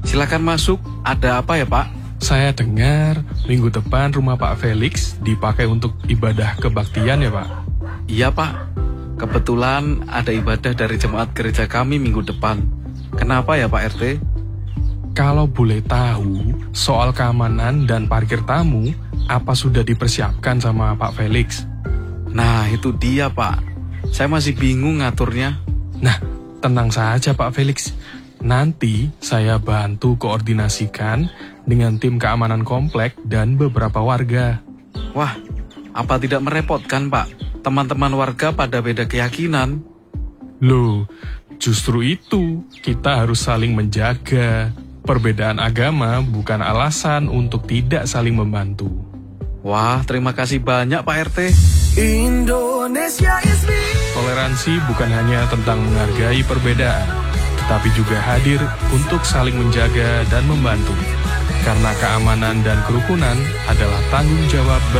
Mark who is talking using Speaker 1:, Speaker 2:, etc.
Speaker 1: Silakan masuk, ada apa ya Pak?
Speaker 2: Saya dengar minggu depan rumah Pak Felix dipakai untuk ibadah kebaktian ya Pak?
Speaker 1: Iya Pak, kebetulan ada ibadah dari jemaat gereja kami minggu depan. Kenapa ya Pak RT?
Speaker 2: Kalau boleh tahu, soal keamanan dan parkir tamu, apa sudah dipersiapkan sama Pak Felix?
Speaker 1: Nah itu dia Pak, saya masih bingung ngaturnya.
Speaker 2: Nah, tenang saja Pak Felix. Nanti saya bantu koordinasikan dengan tim keamanan komplek dan beberapa warga.
Speaker 1: Wah, apa tidak merepotkan Pak? Teman-teman warga pada beda keyakinan.
Speaker 2: Loh, justru itu kita harus saling menjaga. Perbedaan agama bukan alasan untuk tidak saling membantu.
Speaker 1: Wah, terima kasih banyak Pak RT.
Speaker 3: Indonesia is me.
Speaker 2: Toleransi bukan hanya tentang menghargai perbedaan, tetapi juga hadir untuk saling menjaga dan membantu. Karena keamanan dan kerukunan adalah tanggung jawab bersama.